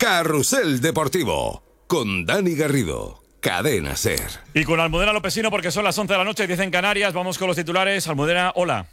Carrusel Deportivo, con Dani Garrido, Cadena SER. Y con Almudena Lopesino, porque son las 11 de la noche, 10 en Canarias. Vamos con los titulares. Almudena, hola.